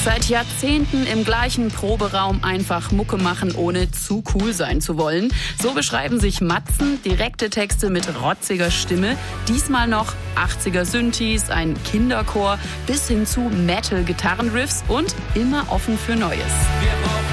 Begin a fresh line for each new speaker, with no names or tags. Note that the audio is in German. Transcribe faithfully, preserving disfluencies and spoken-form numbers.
Seit Jahrzehnten im gleichen Proberaum einfach Mucke machen, ohne zu cool sein zu wollen. So beschreiben sich Matzen, direkte Texte mit rotziger Stimme. Diesmal noch achtziger Synthes, ein Kinderchor bis hin zu Metal-Gitarrenriffs und immer offen für Neues.
Wir brauchen